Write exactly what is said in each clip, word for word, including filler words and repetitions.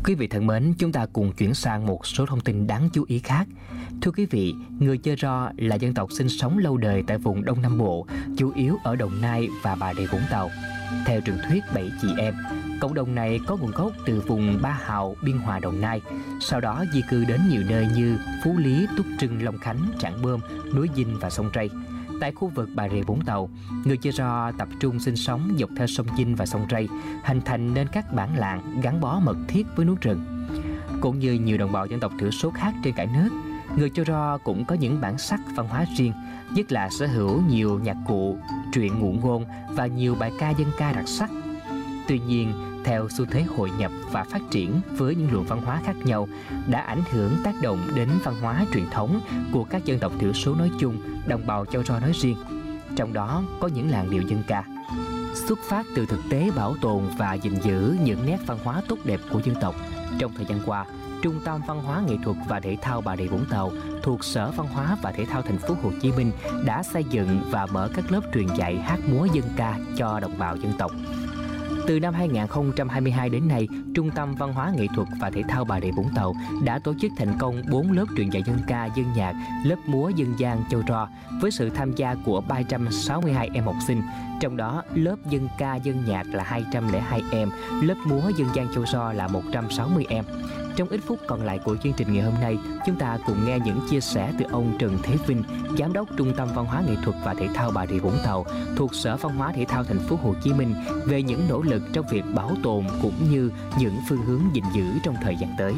Quý vị thân mến, chúng ta cùng chuyển sang một số thông tin đáng chú ý khác. Thưa quý vị, người Chơ Ro là dân tộc sinh sống lâu đời tại vùng Đông Nam Bộ, chủ yếu ở Đồng Nai và Bà Rịa Vũng Tàu. Theo truyền thuyết bảy chị em, cộng đồng này có nguồn gốc từ vùng Ba Hào, Biên Hòa, Đồng Nai, sau đó di cư đến nhiều nơi như Phú Lý, Túc Trưng, Long Khánh, Trảng Bơm, núi Dinh và sông Rây. Tại khu vực Bà Rịa Vũng Tàu, người Chơ Ro tập trung sinh sống dọc theo sông Dinh và sông Rây, hình thành nên các bản làng gắn bó mật thiết với núi rừng. Cũng như nhiều đồng bào dân tộc thiểu số khác trên cả nước, người Chơ Ro cũng có những bản sắc văn hóa riêng, nhất là sở hữu nhiều nhạc cụ, truyện ngụ ngôn và nhiều bài ca dân ca đặc sắc. Tuy nhiên, theo xu thế hội nhập và phát triển với những luồng văn hóa khác nhau đã ảnh hưởng tác động đến văn hóa truyền thống của các dân tộc thiểu số nói chung, đồng bào Chơ Ro nói riêng. Trong đó có những làn điệu dân ca. Xuất phát từ thực tế bảo tồn và gìn giữ những nét văn hóa tốt đẹp của dân tộc, trong thời gian qua, Trung tâm Văn hóa Nghệ thuật và Thể thao Bà Rịa Vũng Tàu thuộc Sở Văn hóa và Thể thao Thành phố Hồ Chí Minh đã xây dựng và mở các lớp truyền dạy hát múa dân ca cho đồng bào dân tộc. Từ năm hai nghìn không trăm hai mươi hai đến nay, Trung tâm Văn hóa Nghệ thuật và Thể thao Bà Rịa Vũng Tàu đã tổ chức thành công bốn lớp truyền dạy dân ca, dân nhạc, lớp múa dân gian Chơ Ro với sự tham gia của ba trăm sáu mươi hai em học sinh. Trong đó, lớp dân ca, dân nhạc là hai trăm lẻ hai em, lớp múa dân gian Chơ Ro là một trăm sáu mươi em. Trong ít phút còn lại của chương trình ngày hôm nay, chúng ta cùng nghe những chia sẻ từ ông Trần Thế Vinh, Giám đốc Trung tâm Văn hóa Nghệ thuật và Thể thao Bà Rịa Vũng Tàu thuộc Sở Văn hóa Thể thao Thành phố Hồ Chí Minh về những nỗ lực trong việc bảo tồn cũng như những phương hướng gìn giữ trong thời gian tới.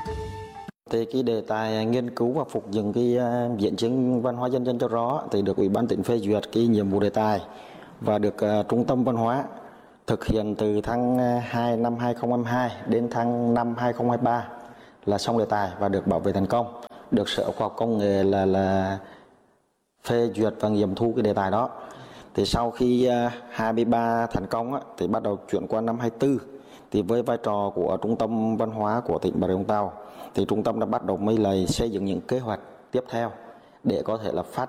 Thì cái đề tài nghiên cứu và phục dựng cái uh, diễn chứng văn hóa dân dân Chơ Ro thì được Ủy ban tỉnh phê duyệt cái nhiệm vụ đề tài và được uh, Trung tâm Văn hóa thực hiện từ tháng hai năm hai nghìn không trăm hai mươi hai đến tháng năm hai nghìn không trăm hai mươi ba là xong đề tài và được bảo vệ thành công, được Sở Khoa học Công nghệ là là phê duyệt và nghiệm thu cái đề tài đó. Thì sau khi uh, hai mươi ba thành công á, thì bắt đầu chuyển qua năm hai mươi tư, thì với vai trò của Trung tâm Văn hóa của tỉnh Bà Rịa Vũng Tàu thì trung tâm đã bắt đầu mới là xây dựng những kế hoạch tiếp theo để có thể là phát